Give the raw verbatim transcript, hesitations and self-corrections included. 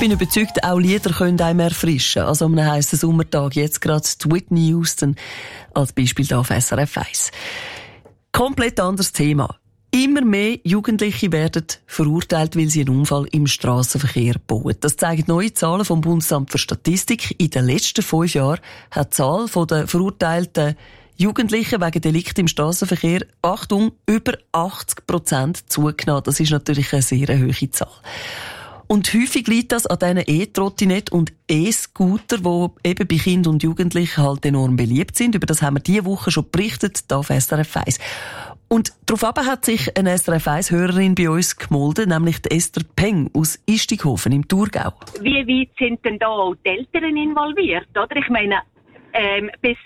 bin überzeugt, auch Lieder können einem erfrischen. Also an einem heissen Sommertag jetzt gerade die Whitney Houston als Beispiel hier auf S R F eins. Komplett anderes Thema. Immer mehr Jugendliche werden verurteilt, weil sie einen Unfall im Strassenverkehr bauen. Das zeigen neue Zahlen vom Bundesamt für Statistik. In den letzten fünf Jahren hat die Zahl der verurteilten Jugendlichen wegen Delikten im Strassenverkehr, Achtung, über achtzig Prozent zugenommen. Das ist natürlich eine sehr hohe Zahl. Und häufig liegt das an diesen E-Trottinetten und E-Scooter, die eben bei Kindern und Jugendlichen halt enorm beliebt sind. Über das haben wir diese Woche schon berichtet, hier auf S R F eins. Und daraufhin hat sich eine S R F eins-Hörerin bei uns gemeldet, nämlich die Esther Peng aus Istighofen im Thurgau. Wie weit sind denn da auch die Eltern involviert? Oder? Ich meine, ähm, bis